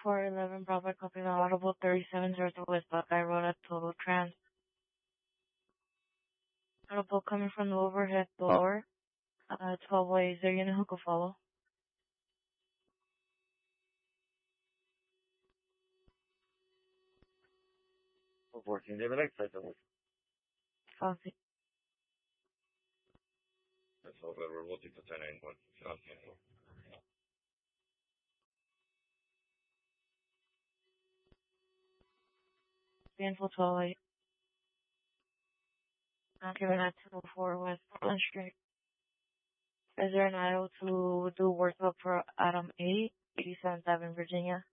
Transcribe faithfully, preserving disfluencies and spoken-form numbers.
four eleven Bravo, copy the audible thirty-seven zero two West Buckeye Road at Total Trans. Audible coming from the overhead door. Uh, twelve ways. They're gonna hook a follow. fourteen, David X, that's over. Copy. That's all good. We're multi for ten nine one. I'll cancel. Painful twelve eight. I'm giving that two oh four West Portland Street. Is there an idle to do workup for Adam eight, eighty-seven seven Virginia?